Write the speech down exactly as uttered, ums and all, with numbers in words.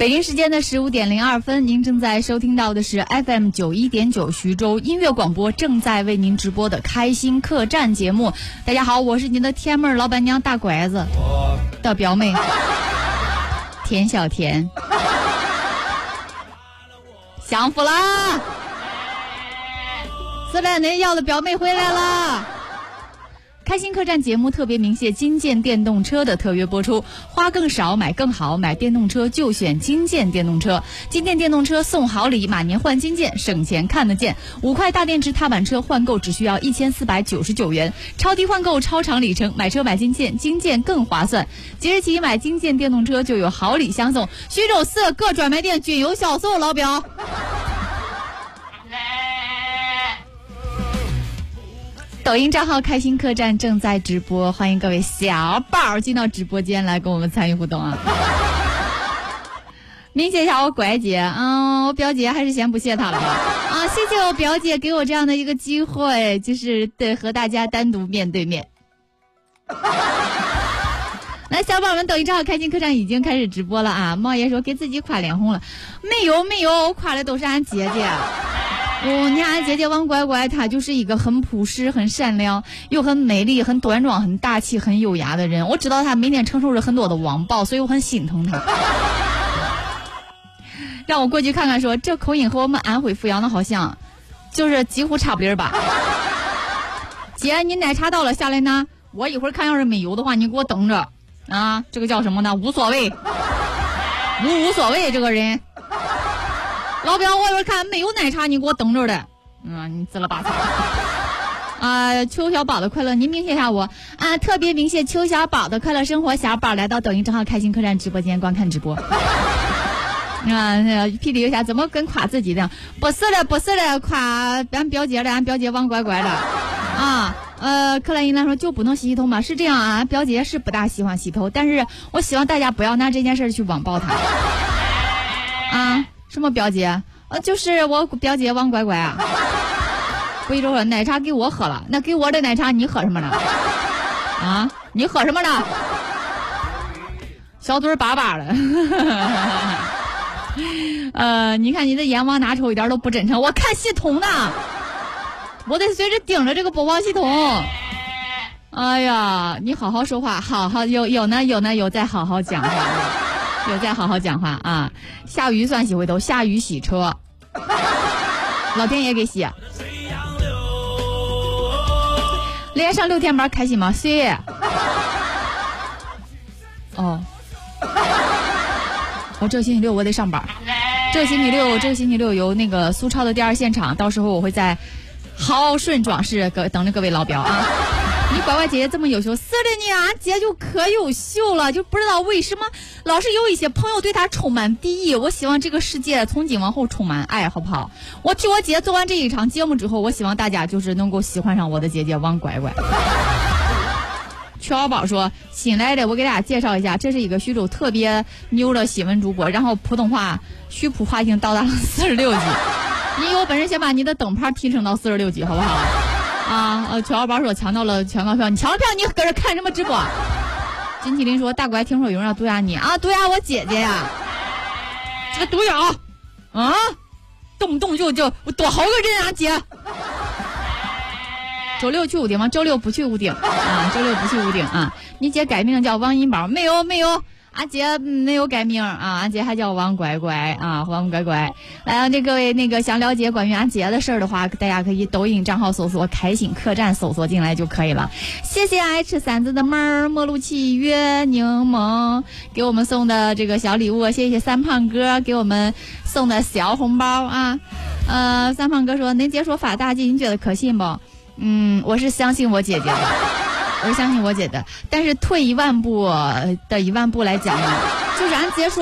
北京时间的十五点零二分，您正在收听到的是 F M 九一点九徐州音乐广播正在为您直播的开心客栈节目。大家好，我是您的天妹儿老板娘大拐子的表妹田小田。享福啦！四百年要的表妹回来了。开心客栈节目特别鸣谢金建电动车的特约播出，花更少买更好，买电动车就选金建电动车。金建电动车送好礼，马年换金建，省钱看得见。五块大电池踏板车换购只需要一千四百九十九元，超低换购超长里程，买车买金建，金建更划算。即日起买金建电动车就有好礼相送，徐州四各专卖店均有销售，老表。抖音账号开心客栈正在直播，欢迎各位小宝进到直播间来跟我们参与互动啊！明谢一下我拐姐，嗯，我表姐还是先不谢她了吧？啊，谢谢我表姐给我这样的一个机会，就是对和大家单独面对面。来，小宝们，抖音账号开心客栈已经开始直播了啊！猫爷说给自己夸脸红了，没有没有，我夸的都是俺姐姐。哦，你看姐姐王乖乖，她就是一个很朴实、很善良，又很美丽、很端庄、很大气、很优雅的人。我知道她每天承受着很多的网暴，所以我很心疼她。让我过去看看说，说这口音和我们安徽阜阳的好像，就是几乎差不离儿吧。姐，你奶茶到了，下来拿。我一会儿看要是没有的话，你给我等着啊。这个叫什么呢？无所谓，无无所谓，这个人。老表，我一会儿看没有奶茶，你给我等着的。嗯，你滋了吧唧。啊，邱小宝的快乐，您明谢一下我啊！特别明谢邱小宝的快乐生活小宝来到抖音账号开心客栈直播间观看直播。啊，屁理一下怎么跟夸自己的？不是的，不是的，夸俺表姐的，俺表姐王乖乖的。啊，呃，克莱因来说就不能洗洗头吗？是这样啊，俺表姐是不大喜欢洗头，但是我希望大家不要拿这件事去网暴她。啊。什么表姐？呃，就是我表姐王乖乖啊。贵州说奶茶给我喝了，那给我的奶茶你喝什么呢？啊，你喝什么呢？小嘴巴巴的。呃，你看你的眼往哪瞅，一点都不真诚。我看系统呢，我得随时盯着这个播放系统。哎呀，你好好说话，好好有有呢有呢有再好好讲话。有再好好讲话啊！下雨算洗回头，下雨洗车，老天爷给洗。连上六天班开心吗？是。哦，我这个星期六我得上班。这个星期六，这个星期六有那个苏超的第二现场，到时候我会在豪顺装饰各等着各位老表啊。你乖乖姐姐这么优秀，是的你啊，姐就可优秀了，就不知道为什么老是有一些朋友对她充满敌意。我希望这个世界从今往后充满爱，好不好？我替我姐做完这一场节目之后，我希望大家就是能够喜欢上我的姐姐王乖乖。小宝说，新来的我给大家介绍一下，这是一个徐州特别牛的新闻主播，然后普通话徐普话已经到达了四十六级，你有本事先把你的灯牌提升到四十六级，好不好？啊，呃，乔小宝说抢到了全高票，你抢了票你搁这看什么直播？金麒麟说，大乖听说有人要毒哑你啊，毒哑我姐姐呀，这个毒哑啊，动不动就就我多好个人啊姐。周六去屋顶吗？周六不去屋顶啊，周六不去屋顶啊。你姐改名叫王银宝？没有没有。阿姐没有改名啊，阿姐还叫王乖乖啊，王乖乖。来，那各位那个想了解关于阿姐的事儿的话，大家可以抖音账号搜索开心客栈，搜索进来就可以了。谢谢爱吃三子的妹儿，莫路契约柠檬给我们送的这个小礼物，谢谢三胖哥给我们送的小红包啊。呃，三胖哥说，恁姐说发大计，你觉得可信不？嗯，我是相信我姐姐的。我是相信我姐的，但是退一万步的一万步来讲呢，就是俺姐说